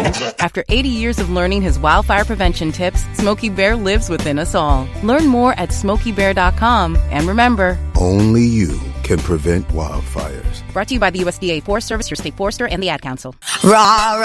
After 80 years of learning his wildfire prevention tips, Smokey Bear lives within us all. Learn more at SmokeyBear.com. And remember, only you can prevent wildfires. Brought to you by the USDA Forest Service, your state forester, and the Ad Council. Rah,